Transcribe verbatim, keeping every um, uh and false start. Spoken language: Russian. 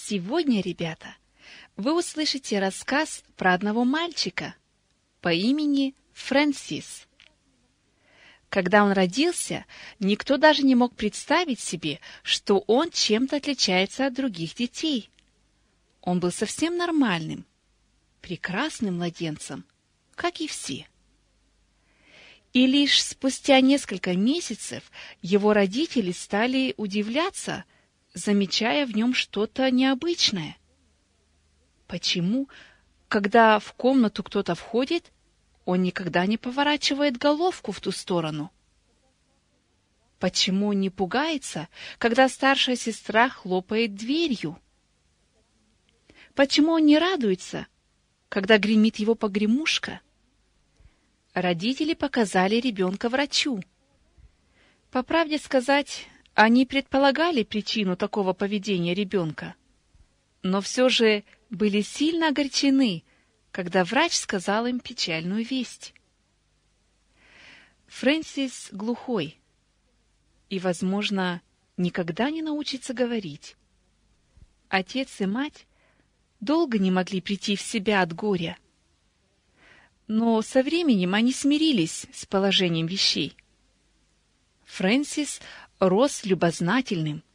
Сегодня, ребята, вы услышите рассказ про одного мальчика по имени Фрэнсис. Когда он родился, никто даже не мог представить себе, что он чем-то отличается от других детей. Он был совсем нормальным, прекрасным младенцем, как и все. И лишь спустя несколько месяцев его родители стали удивляться, замечая в нем что-то необычное. Почему, когда в комнату кто-то входит, он никогда не поворачивает головку в ту сторону? Почему он не пугается, когда старшая сестра хлопает дверью? Почему он не радуется, когда гремит его погремушка? Родители показали ребенка врачу. По правде сказать, они предполагали причину такого поведения ребенка, но все же были сильно огорчены, когда врач сказал им печальную весть. Фрэнсис глухой и, возможно, никогда не научится говорить. Отец и мать долго не могли прийти в себя от горя, но со временем они смирились с положением вещей. Фрэнсис рос любознательным,